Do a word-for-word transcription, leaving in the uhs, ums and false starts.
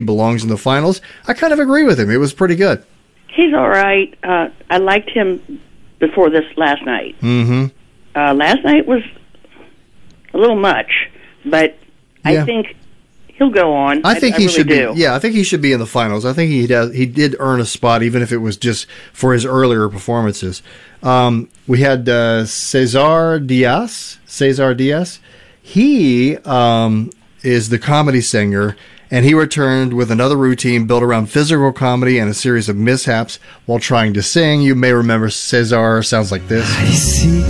belongs in the finals. I kind of agree with him. It was pretty good. He's all right. Uh, I liked him before this last night. Mm-hmm. Uh, last night was a little much, but Yeah. I think he'll go on. I think I, he I really should do. be. Yeah, I think he should be in the finals. I think he does. He did earn a spot, even if it was just for his earlier performances. Um, we had uh, Cesar Diaz. Cesar Diaz. He um, is the comedy singer, and he returned with another routine built around physical comedy and a series of mishaps while trying to sing. You may remember Cesar sounds like this. I see